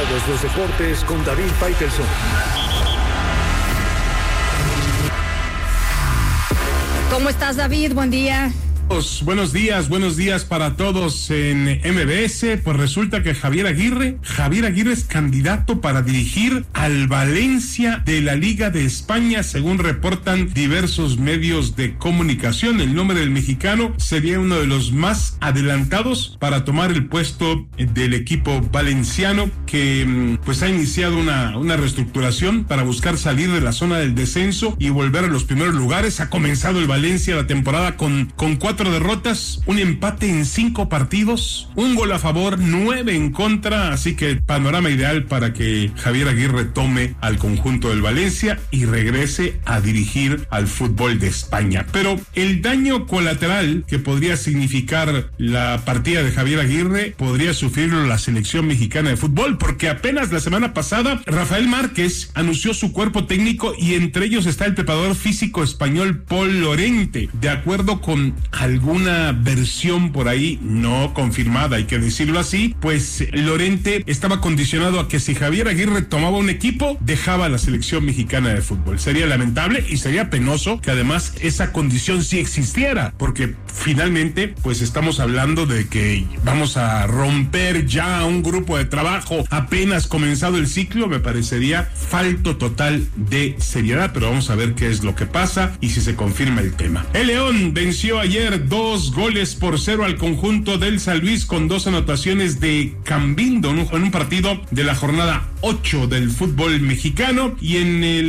Todos los deportes con David Faitelson. ¿Cómo estás, David? Buen día. Buenos días para todos en MBS. Pues resulta que Javier Aguirre es candidato para dirigir al Valencia de la Liga de España, según reportan diversos medios de comunicación. El nombre del mexicano sería uno de los más adelantados para tomar el puesto del equipo valenciano, que pues ha iniciado una reestructuración para buscar salir de la zona del descenso y volver a los primeros lugares. Ha comenzado el Valencia la temporada con 4 derrotas, un empate en 5 partidos, un gol a favor, 9 en contra, así que panorama ideal para que Javier Aguirre tome al conjunto del Valencia y regrese a dirigir al fútbol de España. Pero el daño colateral que podría significar la partida de Javier Aguirre podría sufrirlo la selección mexicana de fútbol, porque apenas la semana pasada Rafael Márquez anunció su cuerpo técnico y entre ellos está el preparador físico español Pol Lorente. De acuerdo con alguna versión por ahí no confirmada, hay que decirlo así, pues Lorente estaba condicionado a que si Javier Aguirre tomaba un equipo, dejaba a la selección mexicana de fútbol. Sería lamentable y sería penoso que además esa condición sí existiera, porque finalmente pues estamos hablando de que vamos a romper ya un grupo de trabajo apenas comenzado el ciclo. Me parecería falto total de seriedad, pero vamos a ver qué es lo que pasa y si se confirma el tema. El León venció ayer 2-0 al conjunto del San Luis con 2 anotaciones de Cambindo en un partido de la jornada 8 del fútbol mexicano. Y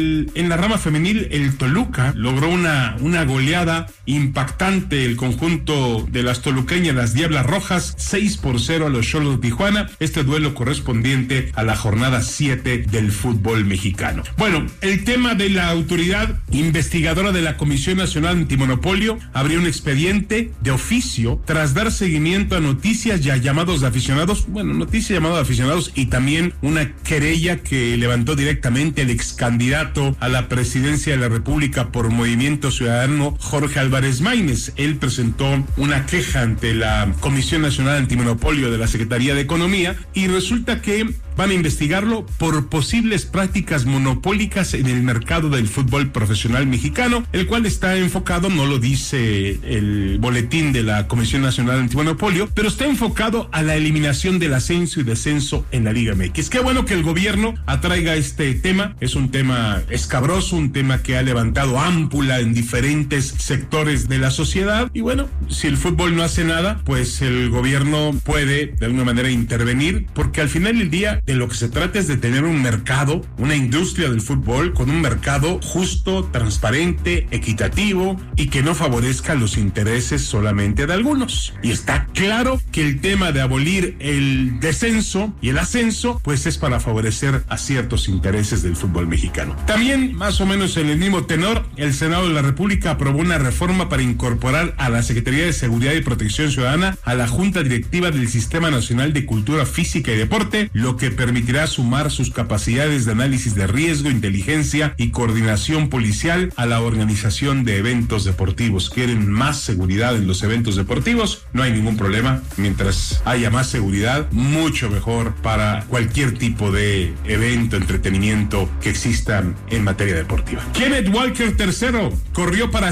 en la rama femenil el Toluca logró una goleada impactante. El conjunto de las toluqueñas, las Diablas Rojas, 6-0 a los Xolos de Tijuana, este duelo correspondiente a la jornada 7 del fútbol mexicano. Bueno, el tema de la autoridad investigadora de la Comisión Nacional Antimonopolio abrió un expediente de oficio tras dar seguimiento a noticias y a llamados de aficionados, noticias y llamados de aficionados, y también una querella que levantó directamente el ex candidato a la presidencia de la República por Movimiento Ciudadano, Jorge Álvarez Maínez. Él presentó una queja ante la Comisión Nacional Antimonopolio de la Secretaría de Economía y resulta que van a investigarlo por posibles prácticas monopólicas en el mercado del fútbol profesional mexicano, el cual está enfocado, no lo dice el boletín de la Comisión Nacional Antimonopolio, pero está enfocado a la eliminación del ascenso y descenso en la Liga MX. Qué bueno que el gobierno atraiga este tema, es un tema escabroso, un tema que ha levantado ámpula en diferentes sectores de la sociedad, y bueno, si el fútbol no hace nada, pues el gobierno puede de alguna manera intervenir, porque al final del día de lo que se trata es de tener un mercado, una industria del fútbol con un mercado justo, transparente, equitativo y que no favorezca los intereses solamente de algunos. Y está claro que el tema de abolir el descenso y el ascenso pues es para favorecer a ciertos intereses del fútbol mexicano. También, más o menos en el mismo tenor, el Senado de la República aprobó una reforma para incorporar a la Secretaría de Seguridad y Protección Ciudadana a la Junta Directiva del Sistema Nacional de Cultura Física y Deporte, lo que permitirá sumar sus capacidades de análisis de riesgo, inteligencia y coordinación policial a la organización de eventos deportivos. ¿Quieren más seguridad en los eventos deportivos? No hay ningún problema. Mientras haya más seguridad, mucho mejor para cualquier tipo de evento, entretenimiento que exista en materia deportiva. Kenneth Walker III corrió para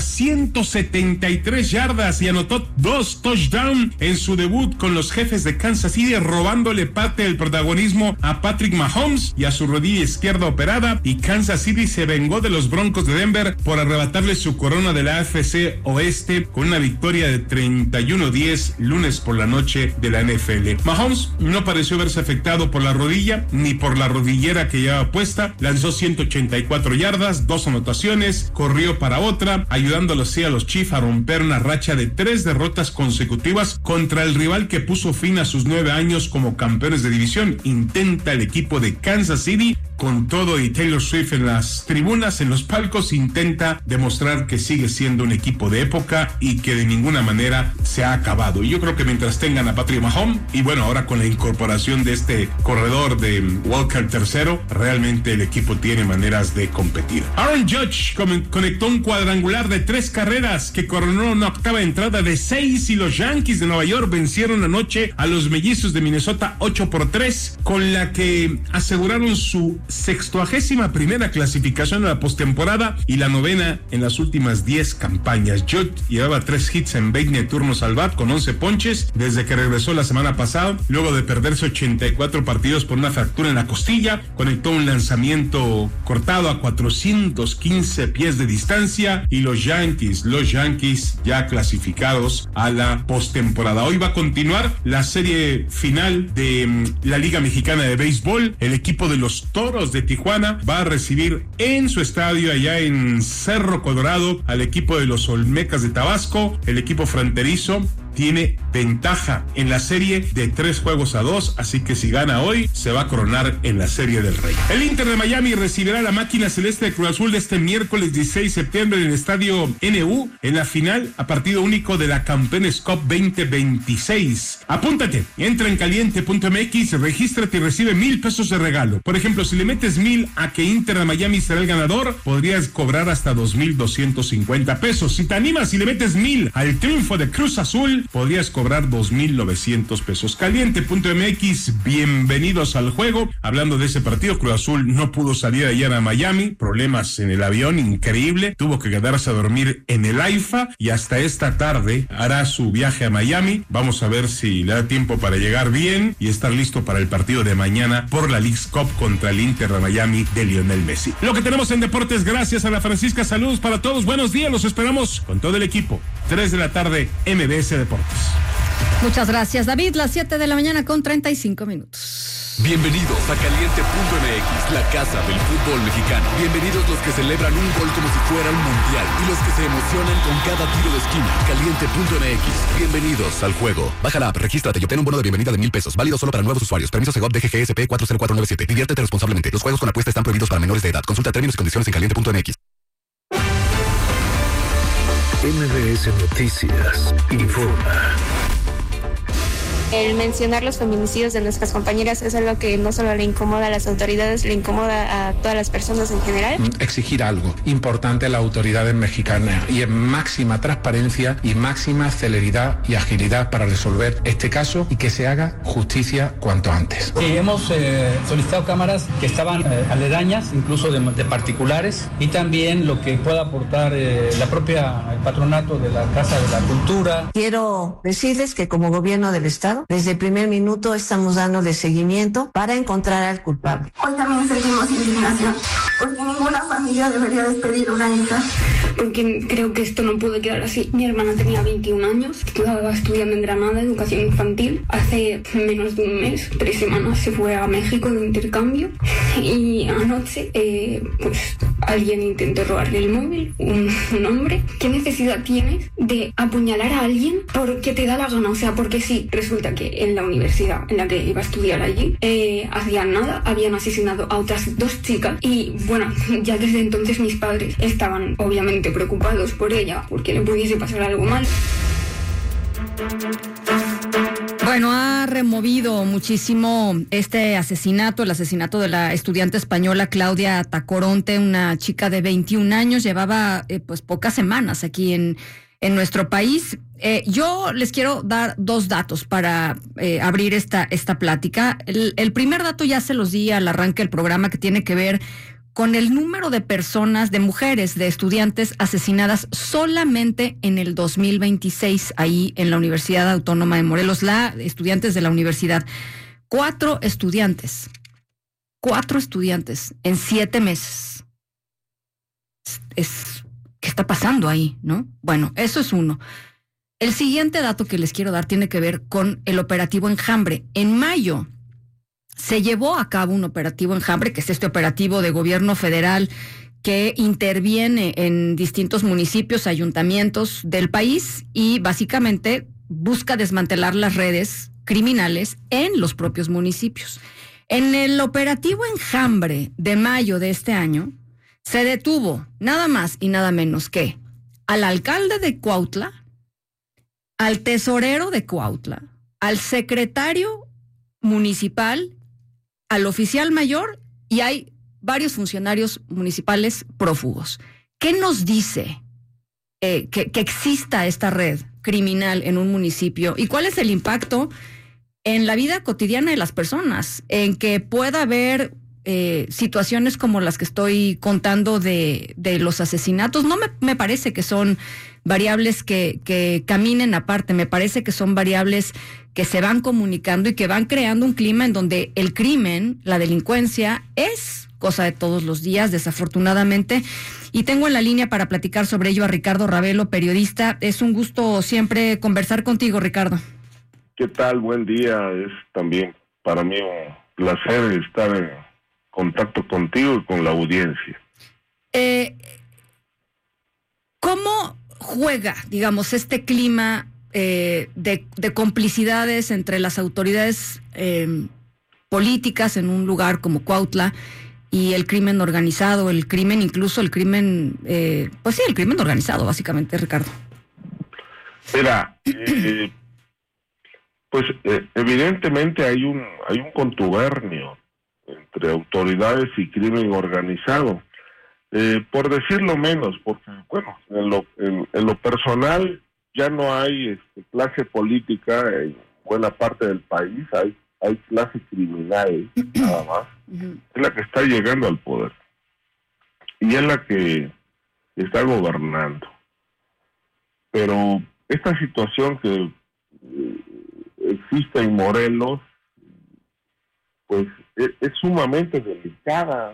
173 yardas y anotó 2 touchdowns en su debut con los Jefes de Kansas City, robándole parte del protagonismo a Patrick Mahomes y a su rodilla izquierda operada, y Kansas City se vengó de los Broncos de Denver por arrebatarle su corona de la AFC Oeste con una victoria de 31-10 lunes por la noche de la NFL. Mahomes no pareció verse afectado por la rodilla ni por la rodillera que llevaba puesta, lanzó 184 yardas, 2 anotaciones, corrió para otra, ayudándolo así a los Chiefs a romper una racha de 3 derrotas consecutivas contra el rival que puso fin a sus 9 años como campeones de división. Intenta el equipo de Kansas City con todo y Taylor Swift en las tribunas, en los palcos, intenta demostrar que sigue siendo un equipo de época y que de ninguna manera se ha acabado. Y yo creo que mientras tengan a Patrick Mahomes, y bueno, ahora con la incorporación de este corredor de Walker III, realmente el equipo tiene maneras de competir. Aaron Judge conectó un cuadrangular de 3 carreras que coronó una octava entrada de 6 y los Yankees de Nueva York vencieron anoche a los Mellizos de Minnesota 8-3, con la que aseguraron su 61ª clasificación a la postemporada y la 9ª en las últimas 10 campañas. Judge llevaba 3 hits en 20 turnos al bat con 11 ponches desde que regresó la semana pasada, luego de perderse 84 partidos por una fractura en la costilla. Conectó un lanzamiento cortado a 415 pies de distancia y los Yankees ya clasificados a la postemporada. Hoy va a continuar la serie final de la Liga Mexicana de Béisbol. El equipo de los Toros de Tijuana va a recibir en su estadio allá en Cerro Colorado al equipo de los Olmecas de Tabasco. El equipo fronterizo tiene ventaja en la serie de 3-2, así que si gana hoy, se va a coronar en la Serie del Rey. El Inter de Miami recibirá a la máquina celeste de Cruz Azul este miércoles 16 de septiembre en el estadio NU, en la final a partido único de la Campeones Cup 2026. Apúntate, entra en caliente.mx, regístrate y recibe $1,000 de regalo. Por ejemplo, si le metes 1,000 a que Inter de Miami será el ganador, podrías cobrar hasta 2,250 pesos. Si te animas y le metes 1,000 al triunfo de Cruz Azul, podrías cobrar 2,900 pesos. Caliente.mx, bienvenidos al juego. Hablando de ese partido, Cruz Azul no pudo salir ayer a Miami, problemas en el avión, increíble, tuvo que quedarse a dormir en el AIFA y hasta esta tarde hará su viaje a Miami. Vamos a ver si le da tiempo para llegar bien y estar listo para el partido de mañana por la Leagues Cup contra el Inter de Miami de Lionel Messi. Lo que tenemos en deportes, gracias a la Francisca. Saludos para todos, buenos días, los esperamos con todo el equipo. 3 de la tarde, MBS Deportes. Muchas gracias, David. Las 7 de la mañana con 35 minutos. Bienvenidos a Caliente.mx, la casa del fútbol mexicano. Bienvenidos los que celebran un gol como si fuera un mundial y los que se emocionan con cada tiro de esquina. Caliente.mx, bienvenidos al juego. Baja la app, regístrate y obtén un bono de bienvenida de $1,000. Válido solo para nuevos usuarios. Permiso Segov DGGSP 40497. Diviértete responsablemente. Los juegos con apuesta están prohibidos para menores de edad. Consulta términos y condiciones en Caliente.mx. MBS Noticias informa. El mencionar los feminicidios de nuestras compañeras es algo que no solo le incomoda a las autoridades, le incomoda a todas las personas en general. Exigir algo importante a las autoridades mexicanas y en máxima transparencia y máxima celeridad y agilidad para resolver este caso y que se haga justicia cuanto antes. Hemos solicitado cámaras que estaban aledañas, incluso de particulares, y también lo que pueda aportar el patronato de la Casa de la Cultura. Quiero decirles que como gobierno del Estado, desde el primer minuto estamos dándole seguimiento para encontrar al culpable. Hoy también sentimos indignación, porque ninguna familia debería despedir a una hija. Porque creo que esto no puede quedar así. Mi hermana tenía 21 años, estaba estudiando en Granada, educación infantil. Hace menos de un mes, 3 semanas, se fue a México de intercambio. Y anoche, pues alguien intentó robarle el móvil, un hombre. ¿Qué necesidad tienes de apuñalar a alguien porque te da la gana? O sea, porque sí, resulta que en la universidad en la que iba a estudiar allí, hacían nada, habían asesinado a otras 2 chicas y bueno, ya desde entonces mis padres estaban obviamente preocupados por ella, porque le pudiese pasar algo mal. Bueno, ha removido muchísimo este asesinato, el asesinato de la estudiante española Claudia Tacoronte, una chica de 21 años, llevaba pues pocas semanas aquí en nuestro país. Yo les quiero dar 2 datos para abrir esta plática. El primer dato ya se los di al arranque del programa, que tiene que ver con el número de personas, de mujeres, de estudiantes asesinadas solamente en el 2026, ahí en la Universidad Autónoma de Morelos, estudiantes de la universidad. 4 estudiantes en 7 meses. ¿Qué está pasando ahí, no? Bueno, eso es uno. El siguiente dato que les quiero dar tiene que ver con el operativo Enjambre. En mayo se llevó a cabo un operativo Enjambre, que es este operativo de gobierno federal que interviene en distintos municipios, ayuntamientos del país y básicamente busca desmantelar las redes criminales en los propios municipios. En el operativo Enjambre de mayo de este año, se detuvo nada más y nada menos que al alcalde de Cuautla, al tesorero de Cuautla, al secretario municipal, al oficial mayor, y hay varios funcionarios municipales prófugos. ¿Qué nos dice que exista esta red criminal en un municipio? ¿Y cuál es el impacto en la vida cotidiana de las personas? En que pueda haber situaciones como las que estoy contando de los asesinatos. No me parece que son variables que caminen aparte, me parece que son variables que se van comunicando y que van creando un clima en donde el crimen, la delincuencia, es cosa de todos los días, desafortunadamente. Y tengo en la línea para platicar sobre ello a Ricardo Ravelo, periodista. Es un gusto siempre conversar contigo, Ricardo. ¿Qué tal? Buen día. Es también para mí un placer estar en contacto contigo y con la audiencia. ¿Cómo juega, digamos, este clima de complicidades entre las autoridades políticas en un lugar como Cuautla y el crimen organizado, el crimen organizado, básicamente, Ricardo? Mira, evidentemente hay un contubernio entre autoridades y crimen organizado, por decirlo menos, porque bueno, en lo personal ya no hay clase política en buena parte del país, hay clase criminal nada más, es la que está llegando al poder y es la que está gobernando. Pero esta situación que existe en Morelos, pues es sumamente delicada.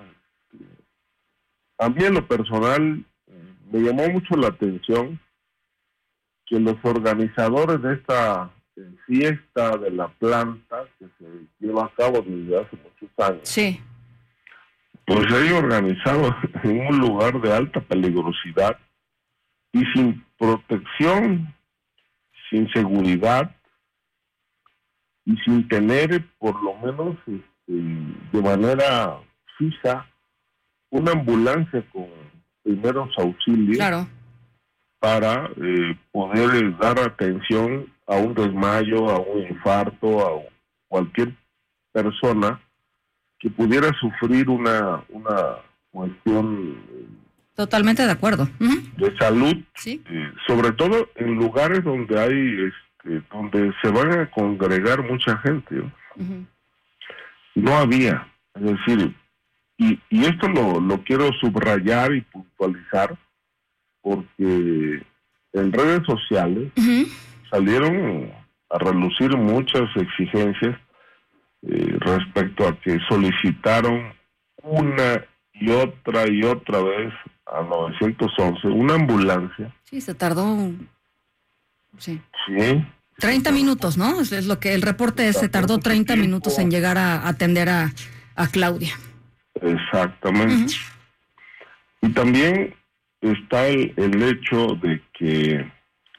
A mí en lo personal me llamó mucho la atención que los organizadores de esta fiesta de la planta, que se lleva a cabo desde hace muchos años, sí, pues se haya organizado en un lugar de alta peligrosidad y sin protección, sin seguridad y sin tener por lo menos de manera fija una ambulancia con primeros auxilios, claro, para poder dar atención a un desmayo, a un infarto, a cualquier persona que pudiera sufrir una cuestión totalmente de acuerdo, de salud, sí, sobre todo en lugares donde hay donde se van a congregar mucha gente, ¿no? No había, es decir, y esto lo quiero subrayar y puntualizar, porque en redes sociales salieron a relucir muchas exigencias respecto a que solicitaron una y otra vez a 911 una ambulancia. Sí, se tardó. Sí. 30 Sí. minutos, ¿no? Es lo que el reporte es, se tardó 30 minutos en llegar a atender a Claudia. Exactamente. Y también está el hecho de que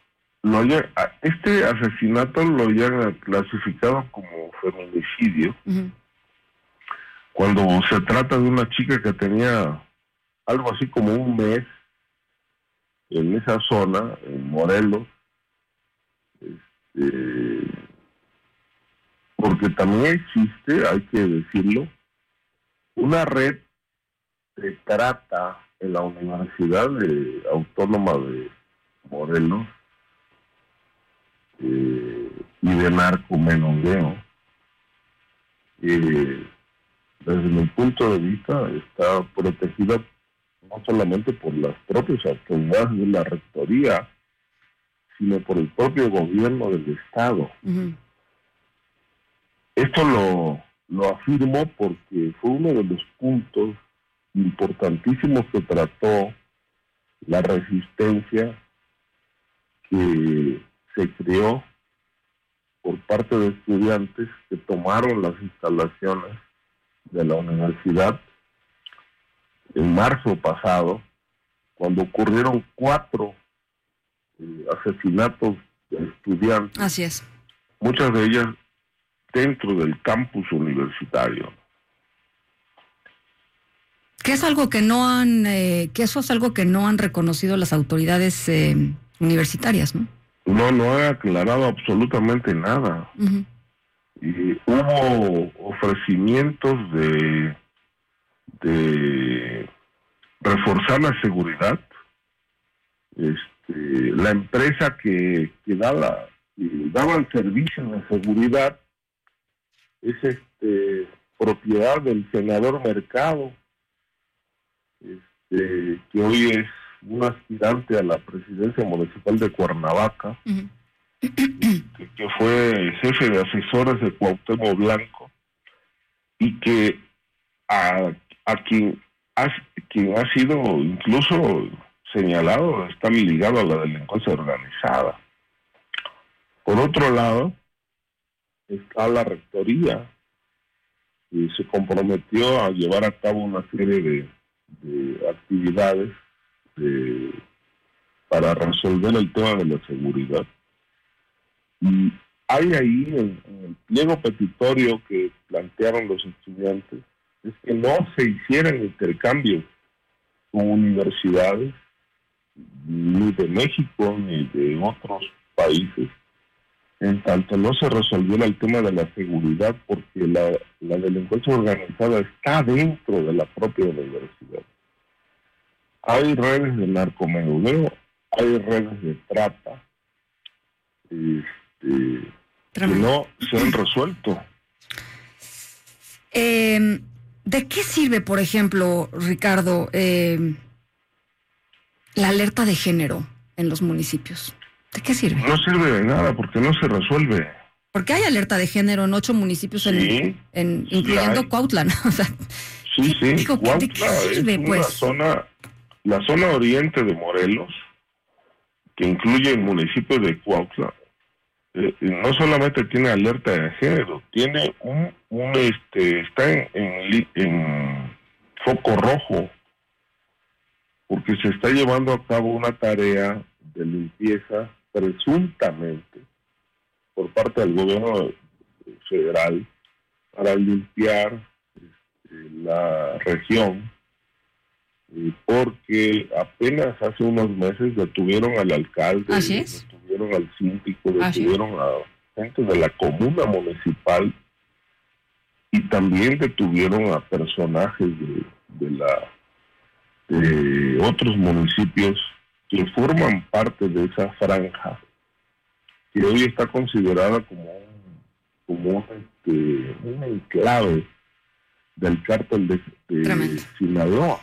este asesinato lo hayan clasificado como feminicidio, cuando se trata de una chica que tenía algo así como un mes en esa zona, en Morelos, porque también existe, hay que decirlo, una red de trata en la Universidad Autónoma de Morelos y de narcomenudeo. Desde mi punto de vista está protegida no solamente por las propias autoridades de la rectoría, sino por el propio gobierno del Estado. Esto lo afirmo porque fue uno de los puntos importantísimos que trató la resistencia que se creó por parte de estudiantes que tomaron las instalaciones de la universidad en marzo pasado, cuando ocurrieron 4 asesinatos de estudiantes. Así es. Muchas de ellas dentro del campus universitario. Que es algo que no han, que eso es algo que no han reconocido las autoridades universitarias, ¿no? No he aclarado absolutamente nada. Uh-huh. Y hubo ofrecimientos de reforzar la seguridad. La empresa que daba el servicio de seguridad es propiedad del senador Mercado, que hoy es un aspirante a la presidencia municipal de Cuernavaca, uh-huh. que fue jefe de asesores de Cuauhtémoc Blanco, y que a quien ha sido incluso señalado está ligado a la delincuencia organizada. Por otro lado, está la rectoría, y se comprometió a llevar a cabo una serie de actividades para resolver el tema de la seguridad. Y hay ahí en el pliego petitorio que plantearon los estudiantes, es que no se hicieran intercambios con universidades, ni de México ni de otros países, en tanto no se resolviera el tema de la seguridad, porque la delincuencia organizada está dentro de la propia universidad. Hay redes de narcomenudeo, hay redes de trata, que no se han resuelto. ¿De qué sirve, por ejemplo, Ricardo, la alerta de género en los municipios? ¿De qué sirve? No sirve de nada porque no se resuelve. Porque hay alerta de género en 8 municipios, sí, incluyendo Cuautla, ¿no? O sea, sí. Digo, Cuautla ¿de qué sirve, es pues? La zona oriente de Morelos, que incluye el municipio de Cuautla, no solamente tiene alerta de género, tiene está en foco rojo, porque se está llevando a cabo una tarea de limpieza presuntamente por parte del gobierno federal para limpiar la región, porque apenas hace unos meses detuvieron al alcalde, detuvieron al síndico, detuvieron a gente de la comuna municipal y también detuvieron a personajes de otros municipios que forman parte de esa franja, que hoy está considerada como un enclave del cártel de Sinaloa.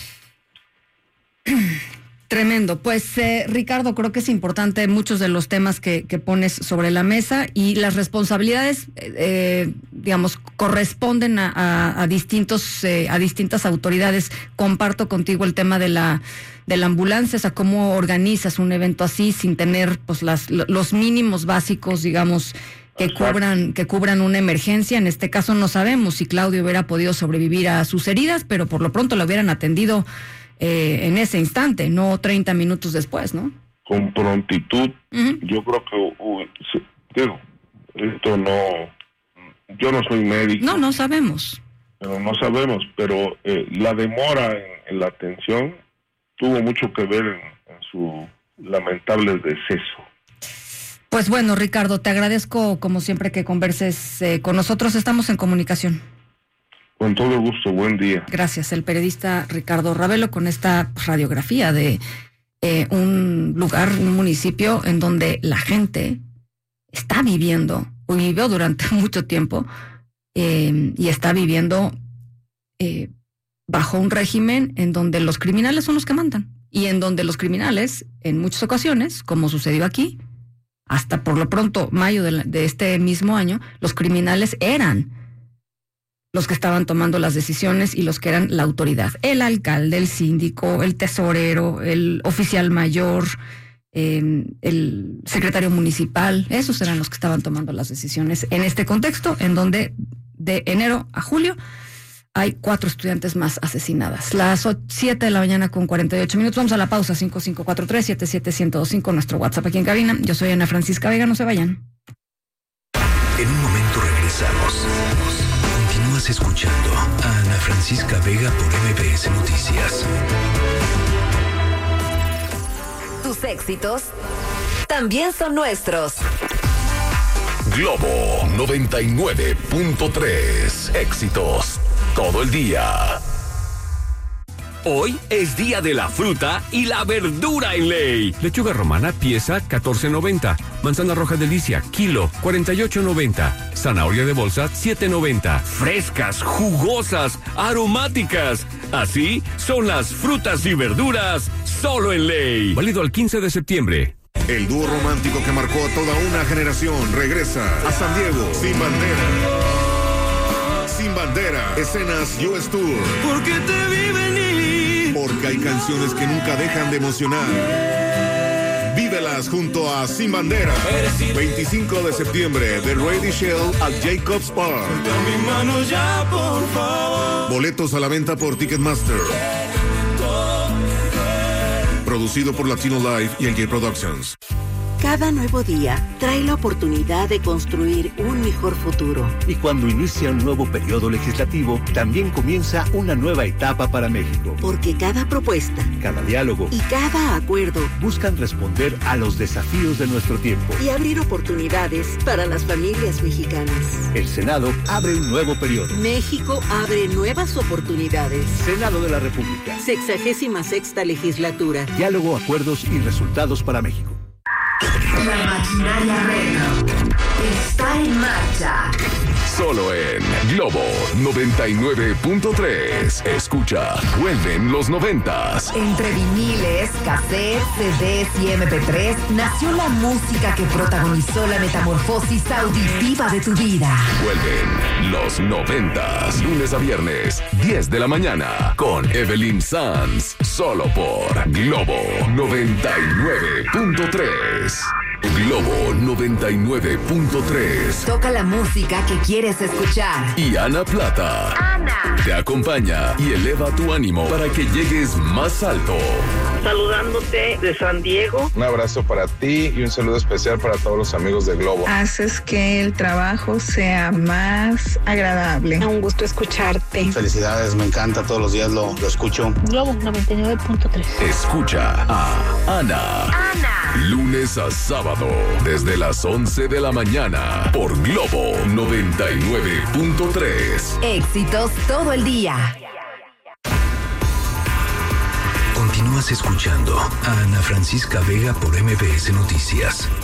Tremendo. Pues Ricardo, creo que es importante muchos de los temas que pones sobre la mesa, y las responsabilidades, digamos, corresponden a distintas autoridades. Comparto contigo el tema de la ambulancia, o sea, cómo organizas un evento así sin tener pues los mínimos básicos, digamos, que cubran una emergencia. En este caso no sabemos si Claudio hubiera podido sobrevivir a sus heridas, pero por lo pronto lo hubieran atendido en ese instante, no 30 minutos después, ¿no? Con prontitud. Uh-huh. Yo creo que esto no, yo no soy médico. No sabemos. Pero la demora en la atención tuvo mucho que ver en su lamentable deceso. Pues bueno, Ricardo, te agradezco como siempre que converses con nosotros. Estamos en comunicación. Con todo gusto, buen día. Gracias, el periodista Ricardo Ravelo, con esta radiografía de un lugar, un municipio en donde la gente está viviendo, o vivió durante mucho tiempo, y está viviendo bajo un régimen en donde los criminales son los que mandan, y en donde los criminales, en muchas ocasiones, como sucedió aquí, hasta por lo pronto mayo de este mismo año, los criminales eran los que estaban tomando las decisiones y los que eran la autoridad. El alcalde, el síndico, el tesorero, el oficial mayor, el secretario municipal, esos eran los que estaban tomando las decisiones en este contexto, en donde de enero a julio hay 4 estudiantes más asesinadas. Las 7 de la mañana con 48 minutos. Vamos a la pausa. 5543-77125, nuestro WhatsApp aquí en cabina. Yo soy Ana Francisca Vega, no se vayan. En un momento regresamos. Continúa Continúas escuchando a Ana Francisca Vega por MBS Noticias. Tus éxitos también son nuestros. Globo 99.3. Éxitos todo el día. Hoy es día de la fruta y la verdura en Ley. Lechuga romana, pieza, $14.90. Manzana roja delicia, kilo, $48.90. Zanahoria de bolsa, $7.90. Frescas, jugosas, aromáticas. Así son las frutas y verduras solo en Ley. Válido al 15 de septiembre. El dúo romántico que marcó a toda una generación regresa a San Diego sin bandera. Sin bandera, escenas US Tour. Porque te vi venir. Porque hay canciones que nunca dejan de emocionar. Vívelas junto a Sin Bandera. 25 de septiembre de Ready Shell at Jacobs Park. Mi mano ya, por favor. Boletos a la venta por Ticketmaster. Producido por Latino Live y LG Productions. Cada nuevo día trae la oportunidad de construir un mejor futuro. Y cuando inicia un nuevo periodo legislativo, también comienza una nueva etapa para México. Porque cada propuesta, cada diálogo y cada acuerdo buscan responder a los desafíos de nuestro tiempo y abrir oportunidades para las familias mexicanas. El Senado abre un nuevo periodo. México abre nuevas oportunidades. Senado de la República. 66ª legislatura. Diálogo, acuerdos y resultados para México. La maquinaria Retro está en marcha. Solo en Globo 99.3. Escucha, vuelven los 90s. Entre viniles, cassettes, CDs y MP3 nació la música que protagonizó la metamorfosis auditiva de tu vida. Vuelven los 90s. Lunes a viernes, 10 de la mañana. Con Evelyn Sanz. Solo por Globo 99.3. Globo 99.3. Toca la música que quieres escuchar. Y Ana Plata. Ana. Te acompaña y eleva tu ánimo para que llegues más alto. Saludándote de San Diego. Un abrazo para ti y un saludo especial para todos los amigos de Globo. Haces que el trabajo sea más agradable. Un gusto escucharte. Felicidades, me encanta, todos los días lo escucho. Globo 99.3. Escucha a Ana. Ana. Lunes a sábado, desde las 11 de la mañana, por Globo 99.3. Éxitos todo el día. Continúas escuchando a Ana Francisca Vega por MBS Noticias.